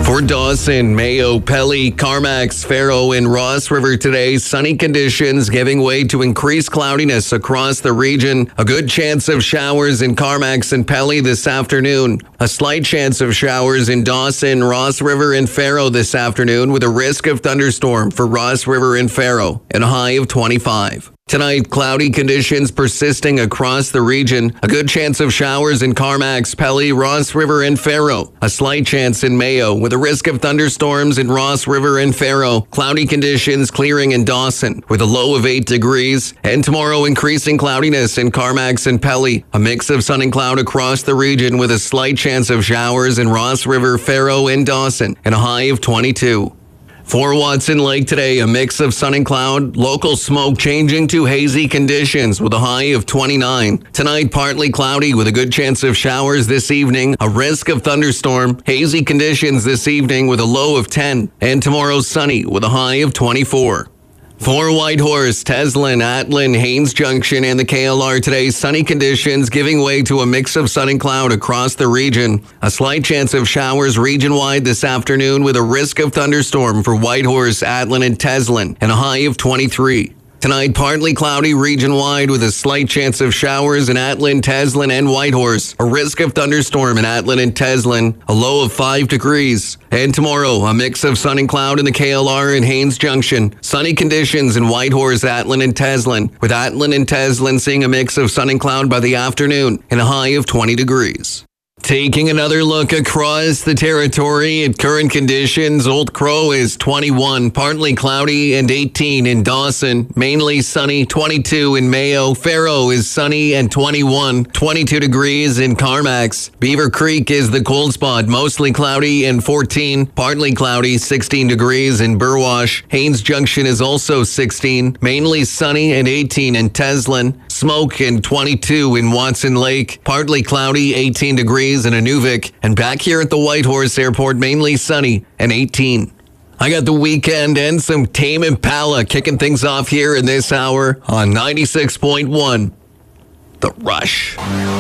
For Dawson, Mayo, Pelly, Carmax, Faro, and Ross River today, sunny conditions giving way to increased cloudiness across the region. A good chance of showers in Carmax and Pelly this afternoon. A slight chance of showers in Dawson, Ross River, and Faro this afternoon with a risk of thunderstorm for Ross River and Faro and a high of 25. Tonight, cloudy conditions persisting across the region. A good chance of showers in Carmax, Pelly, Ross River, and Faro. A slight chance in Mayo with a risk of thunderstorms in Ross River and Faro. Cloudy conditions clearing in Dawson with a low of 8 degrees. And tomorrow, increasing cloudiness in Carmax and Pelly. A mix of sun and cloud across the region with a slight chance of showers in Ross River, Faro, and Dawson. And a high of 22. For Watson Lake today, a mix of sun and cloud, local smoke changing to hazy conditions with a high of 29. Tonight, partly cloudy with a good chance of showers this evening, a risk of thunderstorm, hazy conditions this evening with a low of 10. And tomorrow, sunny with a high of 24. For Whitehorse, Teslin, Atlin, Haines Junction, and the KLR today, sunny conditions giving way to a mix of sun and cloud across the region. A slight chance of showers region-wide this afternoon with a risk of thunderstorm for Whitehorse, Atlin, and Teslin, and a high of 23. Tonight, partly cloudy region-wide with a slight chance of showers in Atlin, Teslin, and Whitehorse. A risk of thunderstorm in Atlin and Teslin, a low of 5 degrees. And tomorrow, a mix of sun and cloud in the KLR and Haines Junction. Sunny conditions in Whitehorse, Atlin, and Teslin, with Atlin and Teslin seeing a mix of sun and cloud by the afternoon and a high of 20 degrees. Taking another look across the territory at current conditions, Old Crow is 21, partly cloudy, and 18 in Dawson. Mainly sunny, 22 in Mayo. Faro is sunny and 21, 22 degrees in Carmax. Beaver Creek is the cold spot, mostly cloudy and 14, partly cloudy, 16 degrees in Burwash. Haines Junction is also 16, mainly sunny and 18 in Teslin. Smoke and 22 in Watson Lake, partly cloudy, 18 degrees in Inuvik, and back here at the Whitehorse Airport, mainly sunny and 18. I got the weekend and some Tame Impala kicking things off here in this hour on 96.1 The Rush.